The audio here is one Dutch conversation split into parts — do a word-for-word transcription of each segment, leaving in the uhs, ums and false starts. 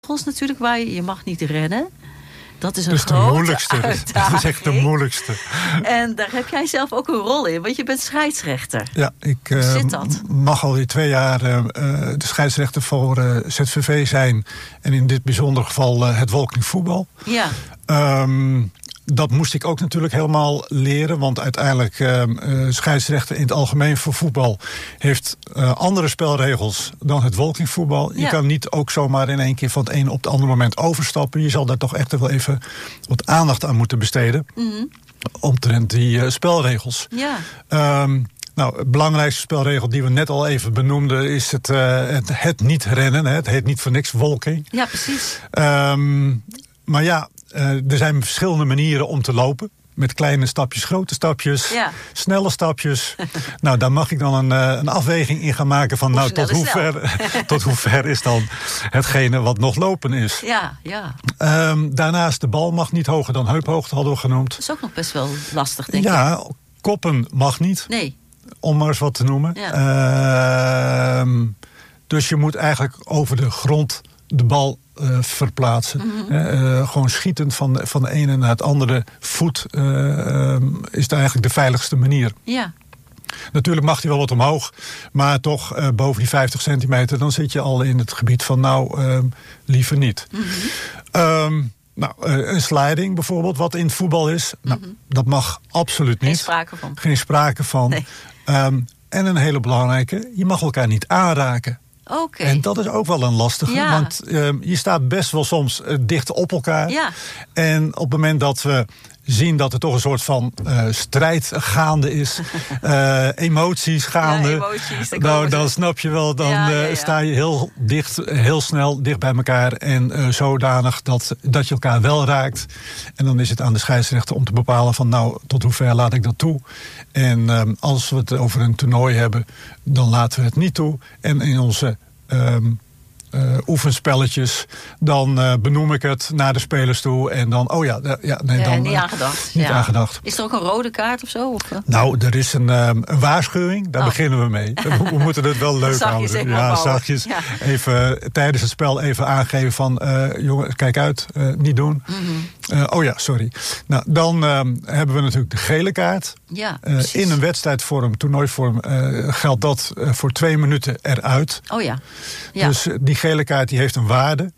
natuurlijk, waar je, je mag niet rennen. Dat is een dat is de grote moeilijkste. uitdaging. Dat is echt de moeilijkste. En daar heb jij zelf ook een rol in, want je bent scheidsrechter. Ja, ik Hoe zit uh, dat? mag alweer twee jaar uh, de scheidsrechter voor uh, Z V V zijn. En in dit bijzondere geval uh, het Walking-voetbal. Ja. Um, dat moest ik ook natuurlijk helemaal leren. Want uiteindelijk, uh, uh, scheidsrechter in het algemeen voor voetbal heeft uh, andere spelregels dan het walkingvoetbal. Je Ja. kan niet ook zomaar in één keer van het ene op het andere moment overstappen. Je zal daar toch echt wel even wat aandacht aan moeten besteden. Mm-hmm. Omtrent die uh, spelregels. Ja. Um, Nou, de belangrijkste spelregel die we net al even benoemden is het, uh, het, het niet rennen. Hè. Het heet niet voor niks walking. Ja, precies. Um, maar ja, uh, er zijn verschillende manieren om te lopen. Met kleine stapjes, grote stapjes, Ja. snelle stapjes. Nou, daar mag ik dan een, uh, een afweging in gaan maken van... Hoe nou, snel tot is hoe, ver, tot hoe ver is dan hetgene wat nog lopen is. Ja, ja. Um, daarnaast, de bal mag niet hoger dan heuphoogte, hadden we genoemd. Dat is ook nog best wel lastig, denk ik. Ja, koppen mag niet. Nee. Om maar eens wat te noemen. Ja. Uh, dus je moet eigenlijk over de grond de bal uh, verplaatsen. Mm-hmm. Uh, gewoon schietend van de, van de ene naar het andere voet uh, uh, is daar eigenlijk de veiligste manier. Ja. Natuurlijk mag hij wel wat omhoog, maar toch uh, boven die vijftig centimeter... dan zit je al in het gebied van nou, uh, liever niet. Mm-hmm. Um, Nou, een sliding bijvoorbeeld, wat in het voetbal is. Nou, mm-hmm. Dat mag absoluut niet. Geen sprake van. Geen sprake van. Nee. Um, en een hele belangrijke, je mag elkaar niet aanraken. Oké. Okay. En dat is ook wel een lastige. Ja. Want um, je staat best wel soms uh, dicht op elkaar. Ja. En op het moment dat we zien dat er toch een soort van uh, strijd gaande is. uh, emoties gaande. Ja, emoties, nou, dan snap je wel, dan ja, ja, ja. Uh, sta je heel dicht, heel snel dicht bij elkaar. En uh, zodanig dat, dat je elkaar wel raakt. En dan is het aan de scheidsrechter om te bepalen van nou, tot hoe ver laat ik dat toe. En um, als we het over een toernooi hebben, dan laten we het niet toe. En in onze Um, Uh, oefenspelletjes, dan uh, benoem ik het naar de spelers toe en dan, oh ja, uh, ja nee, ja, dan niet uh, aangedacht. Niet ja. aangedacht. Is er ook een rode kaart of zo? Of? Nou, er is een, um, een waarschuwing, daar oh. beginnen we mee. We, we moeten het wel leuk zachtjes houden. Ja, zachtjes. Ja. Even uh, tijdens het spel even aangeven van, uh, jongen, kijk uit, uh, niet doen. Mm-hmm. Uh, oh ja, sorry. Nou, dan um, hebben we natuurlijk de gele kaart. Ja, uh, in een wedstrijdvorm, toernooivorm, uh, geldt dat uh, voor twee minuten eruit. Oh ja. ja. Dus uh, die gele kaart die heeft een waarde.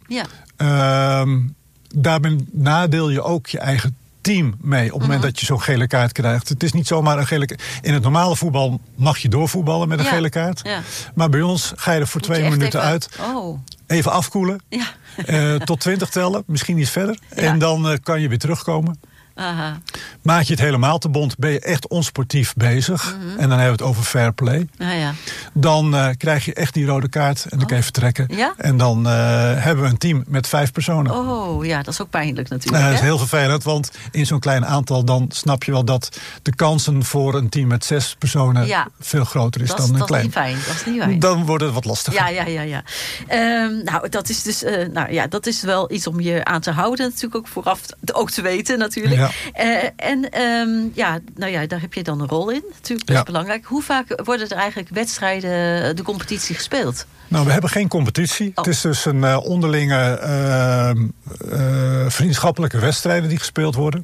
Ja. Um, daarbij nadeel je ook je eigen team mee op het moment mm-hmm. dat je zo'n gele kaart krijgt. Het is niet zomaar een gele kaart. In het normale voetbal mag je doorvoetballen met een ja. gele kaart. Ja. Maar bij ons ga je er voor Moet twee minuten even... uit. Oh. Even afkoelen. Ja. uh, tot twintig tellen, misschien iets verder. Ja. En dan uh, kan je weer terugkomen. Aha. Maak je het helemaal te bond, ben je echt onsportief bezig. Mm-hmm. En dan hebben we het over fair play. Ah, ja. Dan uh, krijg je echt die rode kaart en dan oh. kan je vertrekken. Ja? En dan uh, hebben we een team met vijf personen. Oh ja, dat is ook pijnlijk natuurlijk. Uh, dat is heel vervelend, want in zo'n klein aantal dan snap je wel dat de kansen voor een team met zes personen ja. veel groter is dat dan is, een dat klein. Is niet fijn. Dat is niet fijn. Dan wordt het wat lastiger. Ja, ja, ja, ja. Um, nou, dat is dus, uh, nou ja, dat is wel iets om je aan te houden, natuurlijk ook vooraf ook te weten natuurlijk. Ja. Uh, en um, ja, nou ja, daar heb je dan een rol in. Natuurlijk best ja. belangrijk. Hoe vaak worden er eigenlijk wedstrijden, de competitie gespeeld? Nou, we hebben geen competitie. Oh. Het is dus een uh, onderlinge uh, uh, vriendschappelijke wedstrijden die gespeeld worden.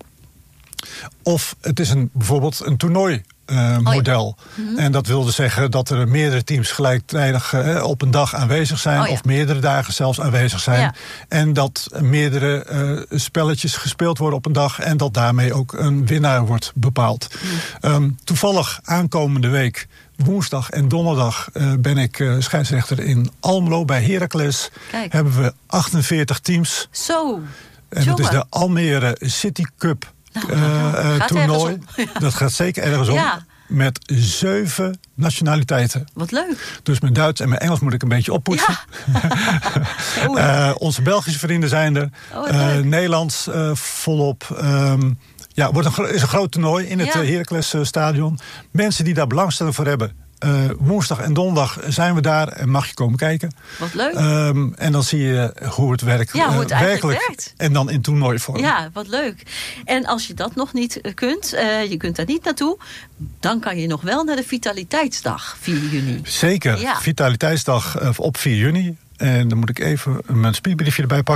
Of het is een, bijvoorbeeld een toernooi. Uh, model. Oh ja. Mm-hmm. En dat wilde zeggen dat er meerdere teams gelijktijdig uh, op een dag aanwezig zijn. Oh ja. Of meerdere dagen zelfs aanwezig zijn. Ja. En dat meerdere uh, spelletjes gespeeld worden op een dag. En dat daarmee ook een winnaar wordt bepaald. Mm. Um, toevallig aankomende week, woensdag en donderdag, uh, ben ik uh, scheidsrechter in Almelo bij Heracles. Kijk. Hebben we achtenveertig teams. Zo. En dat is de Almere City Cup. Nou, uh, uh, toernooi. Ja. Dat gaat zeker ergens om. Ja. Met zeven nationaliteiten. Wat leuk. Dus mijn Duits en mijn Engels moet ik een beetje oppoetsen. Ja. uh, onze Belgische vrienden zijn er. Oh, uh, Nederlands uh, volop. Um, ja, wordt een, is een groot toernooi in het ja. Heracles stadion. Mensen die daar belangstelling voor hebben. Uh, woensdag en donderdag zijn we daar en mag je komen kijken. Wat leuk. Um, en dan zie je hoe het werkt. Ja, hoe het uh, eigenlijk werkelijk. werkt. En dan in toernooivorm. Ja, wat leuk. En als je dat nog niet kunt, uh, je kunt daar niet naartoe, dan kan je nog wel naar de Vitaliteitsdag vier juni. Zeker. Ja. Vitaliteitsdag uh, op vier juni. En dan moet ik even mijn speedbriefje erbij pakken.